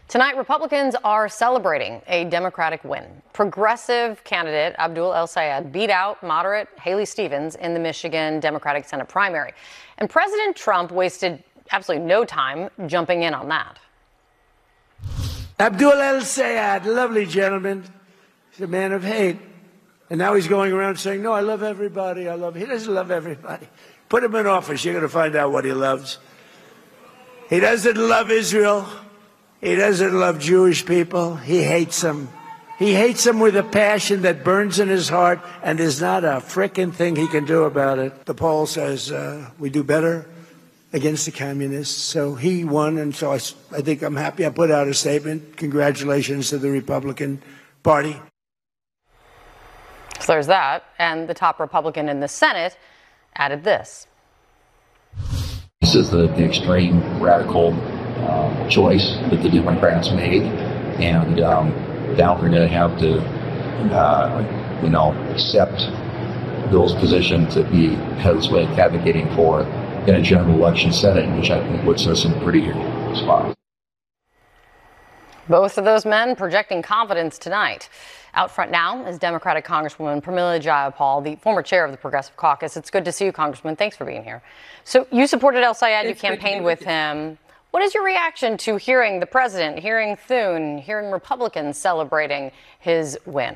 Tonight, Republicans are celebrating a Democratic win. Progressive candidate Abdul El-Sayed beat out moderate Haley Stevens in the Michigan Democratic Senate primary. And President Trump wasted absolutely no time jumping in on that. Abdul El-Sayed, lovely gentleman. He's a man of hate. And now he's going around saying, no, I love everybody. He doesn't love everybody. Put him in office. You're going to find out what he loves. He doesn't love Israel. He doesn't love Jewish people. He hates them. He hates them with a passion that burns in his heart, and there's not a frickin' thing he can do about it. The poll says we do better against the communists. So he won, and so I think I'm happy. I put out a statement. Congratulations to the Republican Party. So there's that. And the top Republican in the Senate added this. This is the extreme radical choice that the Democrats made, and now we're going to have to, accept Bill's position to be head of the way advocating for in a general election setting, which I think puts us in a pretty good spot. Both of those men projecting confidence tonight. Out front now is Democratic Congresswoman Pramila Jayapal, the former chair of the Progressive Caucus. It's good to see you, Congressman. Thanks for being here. So you supported El-Sayed, you campaigned with him. What is your reaction to hearing the president, hearing Thune, hearing Republicans celebrating his win?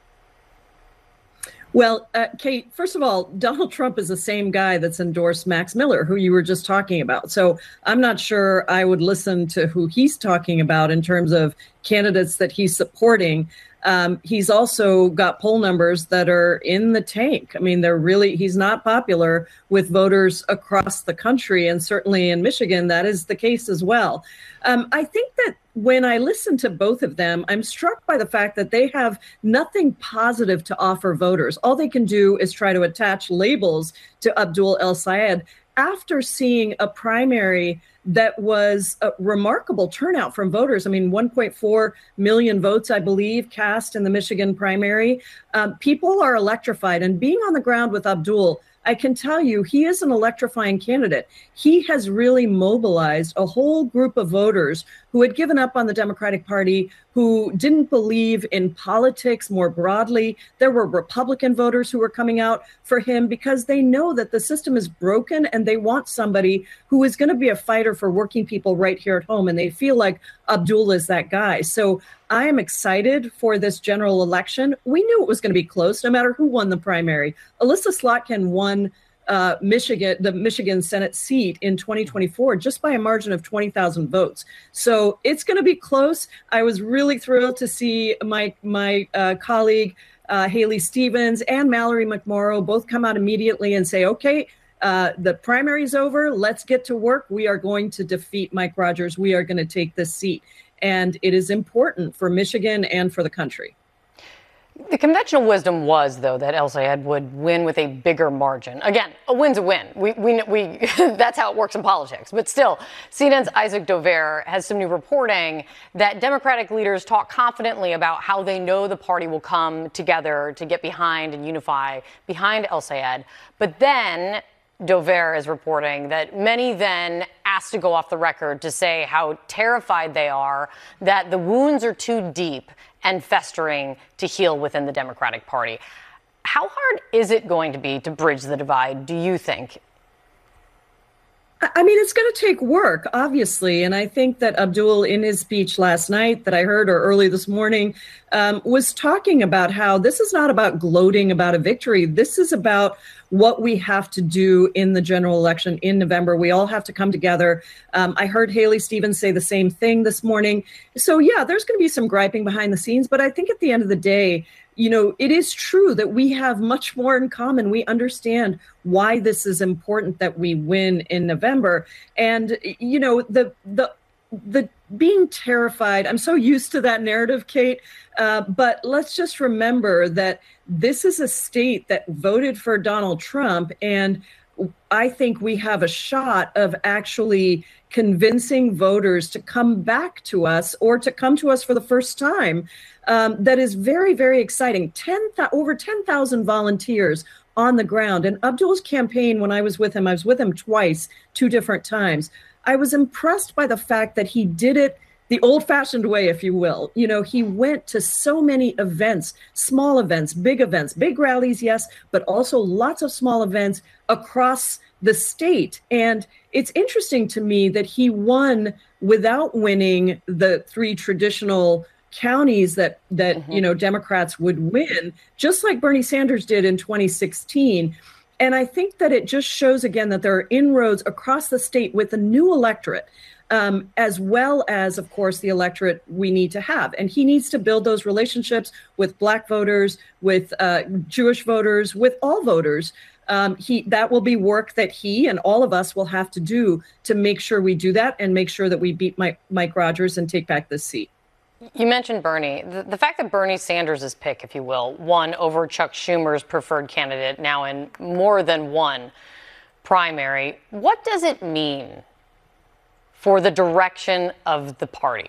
Well, Kate, first of all, Donald Trump is the same guy that's endorsed Max Miller, who you were just talking about. So I'm not sure I would listen to who he's talking about in terms of candidates that he's supporting. He's also got poll numbers that are in the tank. I mean, he's not popular with voters across the country. And certainly in Michigan, that is the case as well. I think that when I listen to both of them, I'm struck by the fact that they have nothing positive to offer voters. All they can do is try to attach labels to Abdul El-Sayed after seeing a primary that was a remarkable turnout from voters. I mean, 1.4 million votes, I believe, cast in the Michigan primary. People are electrified. And being on the ground with Abdul, I can tell you, he is an electrifying candidate. He has really mobilized a whole group of voters who had given up on the Democratic Party, who didn't believe in politics more broadly. There were Republican voters who were coming out for him because they know that the system is broken and they want somebody who is going to be a fighter for working people right here at home. And they feel like Abdul is that guy. So I am excited for this general election. We knew it was going to be close, no matter who won the primary. Elissa Slotkin won the Michigan Senate seat in 2024 just by a margin of 20,000 votes. So it's going to be close. I was really thrilled to see my colleague Haley Stevens and Mallory McMorrow both come out immediately and say, okay, the primary's over. Let's get to work. We are going to defeat Mike Rogers. We are going to take this seat. And it is important for Michigan and for the country. The conventional wisdom was, though, that El-Sayed would win with a bigger margin. Again, a win's a win. We that's how it works in politics. But still, CNN's Isaac Dover has some new reporting that Democratic leaders talk confidently about how they know the party will come together to get behind and unify behind El-Sayed. But then Dover is reporting that many then asked to go off the record to say how terrified they are that the wounds are too deep and festering to heal within the Democratic Party. How hard is it going to be to bridge the divide, do you think? I mean, it's going to take work, obviously. And I think that Abdul, in his speech last night that I heard or early this morning, was talking about how this is not about gloating about a victory. This is about what we have to do in the general election in November. We all have to come together. I heard Haley Stevens say the same thing this morning. So, yeah, there's going to be some griping behind the scenes. But I think at the end of the day, you know, it is true that we have much more in common. We understand why this is important that we win in November. And, you know, the being terrified, I'm so used to that narrative, Kate, but let's just remember that this is a state that voted for Donald Trump, and I think we have a shot of actually convincing voters to come back to us or to come to us for the first time. That is very, very exciting. Over 10,000 volunteers on the ground. And Abdul's campaign, when I was with him twice, 2 different times. I was impressed by the fact that he did it the old-fashioned way, if you will. You know, he went to so many events, small events, big rallies, yes, but also lots of small events across the state. And it's interesting to me that he won without winning the three traditional counties that you know, Democrats would win, just like Bernie Sanders did in 2016. And I think that it just shows again that there are inroads across the state with a new electorate, as well as, of course, the electorate we need to have. And he needs to build those relationships with Black voters, with Jewish voters, with all voters. That will be work that he and all of us will have to do to make sure we do that and make sure that we beat Mike Rogers and take back this seat. You mentioned Bernie. The fact that Bernie Sanders' pick, if you will, won over Chuck Schumer's preferred candidate now in more than one primary, what does it mean for the direction of the party?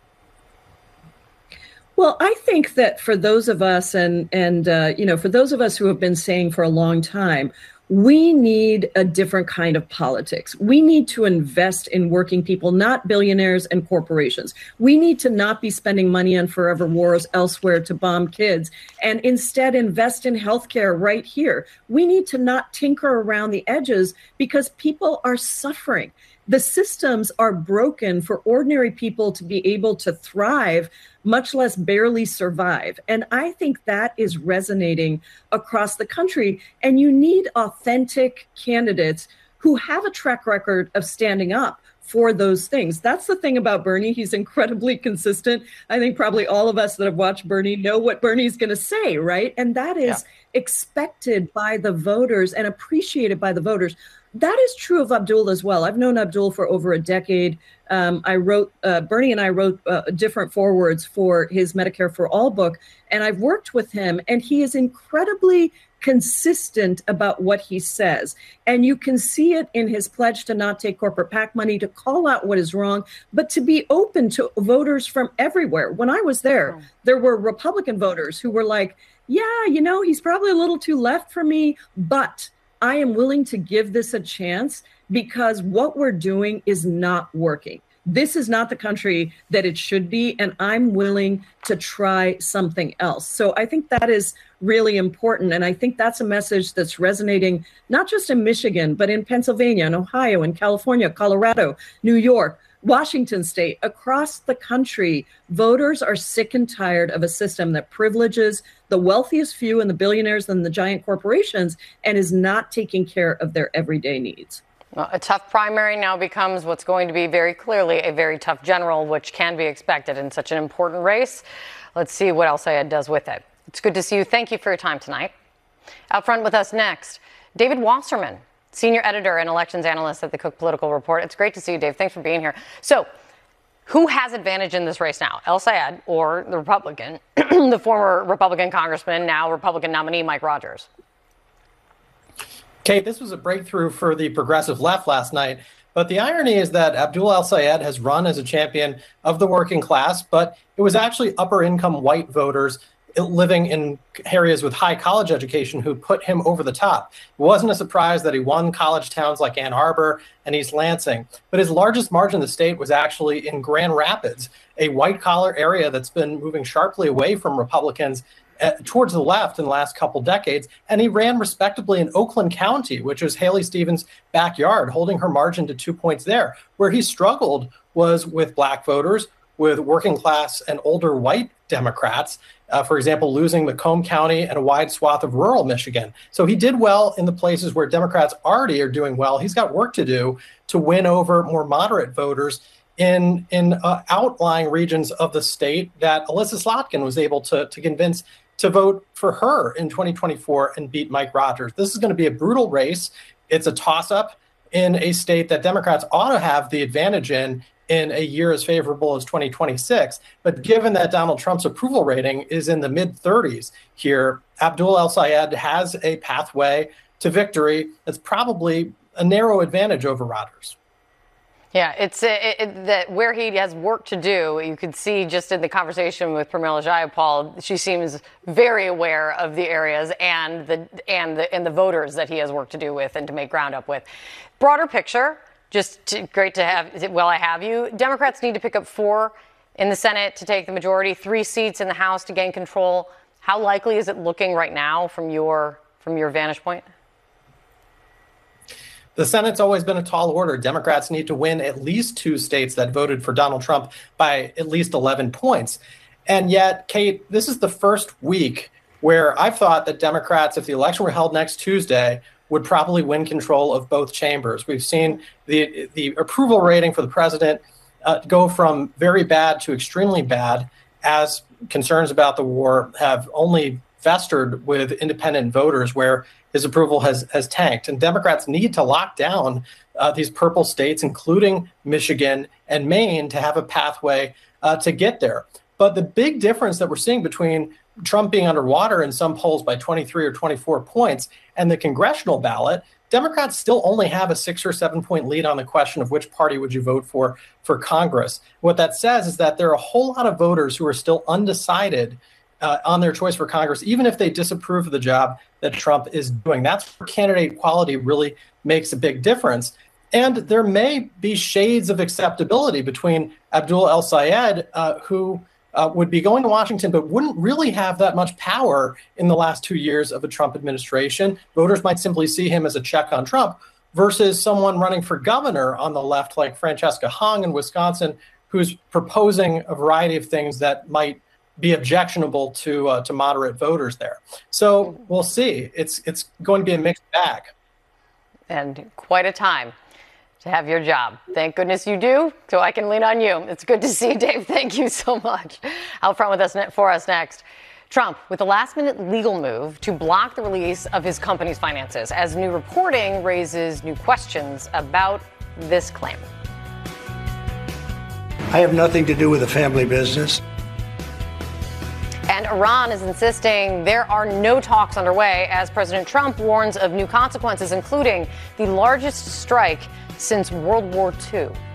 Well, I think that for those of us and you know, for those of us who have been saying for a long time, we need a different kind of politics. We need to invest in working people, not billionaires and corporations. We need to not be spending money on forever wars elsewhere to bomb kids and instead invest in healthcare right here. We need to not tinker around the edges because people are suffering. The systems are broken for ordinary people to be able to thrive, much less barely survive. And I think that is resonating across the country. And you need authentic candidates who have a track record of standing up for those things. That's the thing about Bernie. He's incredibly consistent. I think probably all of us that have watched Bernie know what Bernie's going to say, right? And that is expected by the voters and appreciated by the voters. That is true of Abdul as well. I've known Abdul for over a decade. Bernie and I wrote different forewords for his Medicare for All book, and I've worked with him, and he is incredibly consistent about what he says. And you can see it in his pledge to not take corporate PAC money, to call out what is wrong, but to be open to voters from everywhere. When I was there, there were Republican voters who were like, yeah, you know, he's probably a little too left for me, but I am willing to give this a chance because what we're doing is not working. This is not the country that it should be, and I'm willing to try something else. So I think that is really important, and I think that's a message that's resonating not just in Michigan, but in Pennsylvania and Ohio and California, Colorado, New York, Washington State, across the country. Voters are sick and tired of a system that privileges the wealthiest few and the billionaires and the giant corporations and is not taking care of their everyday needs. Well, a tough primary now becomes what's going to be very clearly a very tough general, which can be expected in such an important race. Let's see what El-Sayed does with it. It's good to see you. Thank you for your time tonight. Out front with us next, David Wasserman, senior editor and elections analyst at the Cook Political Report. It's great to see you, Dave. Thanks for being here. So, who has advantage in this race now, El-Sayed or the Republican, the former Republican congressman, now Republican nominee Mike Rogers? Kate, this was a breakthrough for the progressive left last night. But the irony is that Abdul El-Sayed has run as a champion of the working class, but it was actually upper income white voters living in areas with high college education who put him over the top. It wasn't a surprise that he won college towns like Ann Arbor and East Lansing, but his largest margin in the state was actually in Grand Rapids, a white collar area that's been moving sharply away from Republicans towards the left in the last couple decades. And he ran respectably in Oakland County, which was Haley Stevens' backyard, holding her margin to 2 points there. Where he struggled was with Black voters, with working class and older white Democrats, for example, losing Macomb County and a wide swath of rural Michigan. So he did well in the places where Democrats already are doing well. He's got work to do to win over more moderate voters in outlying regions of the state that Alyssa Slotkin was able to convince to vote for her in 2024 and beat Mike Rogers. This is going to be a brutal race. It's a toss-up in a state that Democrats ought to have the advantage in a year as favorable as 2026. But given that Donald Trump's approval rating is in the mid-30s here, Abdul El-Sayed has a pathway to victory that's probably a narrow advantage over Rogers. Yeah, it's that where he has work to do. You could see just in the conversation with Pramila Jayapal, she seems very aware of the areas and the voters that he has work to do with and to make ground up with. Broader picture, great to have. Well, I have you. Democrats need to pick up 4 in the Senate to take the majority, 3 seats in the House to gain control. How likely is it looking right now from your vantage point? The Senate's always been a tall order. Democrats need to win at least 2 states that voted for Donald Trump by at least 11 points. And yet, Kate, this is the first week where I've thought that Democrats, if the election were held next Tuesday, would probably win control of both chambers. We've seen the approval rating for the president go from very bad to extremely bad as concerns about the war have only festered with independent voters, where his approval has tanked. And Democrats need to lock down these purple states, including Michigan and Maine, to have a pathway to get there. But the big difference that we're seeing between Trump being underwater in some polls by 23 or 24 points and the congressional ballot, Democrats still only have a 6 or 7 point lead on the question of which party would you vote for Congress. What that says is that there are a whole lot of voters who are still undecided on their choice for Congress, even if they disapprove of the job that Trump is doing. That's where candidate quality really makes a big difference. And there may be shades of acceptability between Abdul El-Sayed, who would be going to Washington, but wouldn't really have that much power in the last 2 years of a Trump administration. Voters might simply see him as a check on Trump, versus someone running for governor on the left, like Francesca Hung in Wisconsin, who's proposing a variety of things that might be objectionable to moderate voters there. So we'll see. It's going to be a mixed bag. And quite a time to have your job. Thank goodness you do, so I can lean on you. It's good to see you, Dave. Thank you so much. Out front with us for us next. Trump with a last-minute legal move to block the release of his company's finances as new reporting raises new questions about this claim. I have nothing to do with the family business. And Iran is insisting there are no talks underway as President Trump warns of new consequences, including the largest strike since World War II.